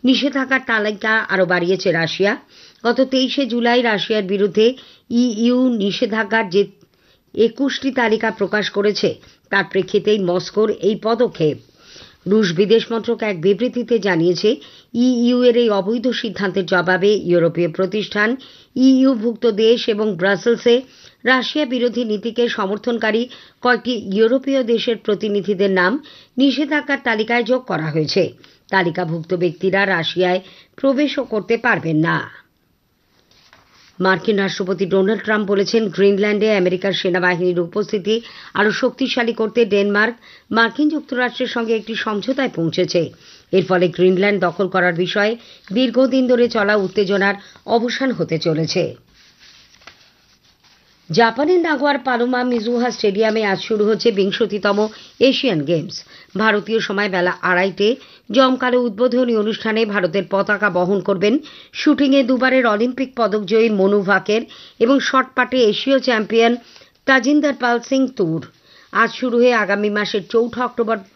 নিষেধাজ্ঞার তালিকা আরও বাড়িয়েছে রাশিয়া। গত 23শে জুলাই রাশিয়ার বিরুদ্ধে ইইউ নিষেধাজ্ঞার যে 21টি তালিকা প্রকাশ করেছে তার প্রেক্ষিতেই মস্কোর এই পদক্ষেপ। রুশ বিদেশ মন্ত্রক এক বিবৃতিতে জানিয়েছে, ইইউ এর এই অবৈধ সিদ্ধান্তের জবাবে ইউরোপীয় প্রতিষ্ঠান, ইইউভুক্ত দেশ এবং ব্রাসেলসে রাশিয়া বিরোধী নীতিকে সমর্থনকারী কয়েকটি ইউরোপীয় দেশের প্রতিনিধিদের নাম নিষেধাজ্ঞার তালিকায় যোগ করা হয়েছে। তালিকাভুক্ত ব্যক্তিরা রাশিয়ায় প্রবেশও করতে পারবেন না। মার্কিন রাষ্ট্রপতি ডোনাল্ড ট্রাম্প বলেছেন, গ্রিনল্যান্ডে আমেরিকার সেনাবাহিনীর উপস্থিতি আরও শক্তিশালী করতে ডেনমার্ক মার্কিন যুক্তরাষ্ট্রের সঙ্গে একটি সমঝোতায় পৌঁছেছে। এর ফলে গ্রিনল্যান্ড দখল করার বিষয়ে দীর্ঘদিন ধরে চলা উত্তেজনার অবসান হতে চলেছে। জাপানের নাগোয়ার পালোমা মিজুহা স্টেডিয়ামে আজ শুরু হচ্ছে 20তম এশিয়ান গেমস। ভারতীয় সময় বেলা 2:30 জমকালো উদ্বোধনী অনুষ্ঠানে ভারতের পতাকা বহন করবেন শুটিংয়ে দুবারের অলিম্পিক পদকজয়ী মনু ভাকের এবং শটপাটে এশীয় চ্যাম্পিয়ন তাজিন্দর পাল সিং তুর। আজ শুরু হয়ে আগামী মাসের 4 অক্টোবর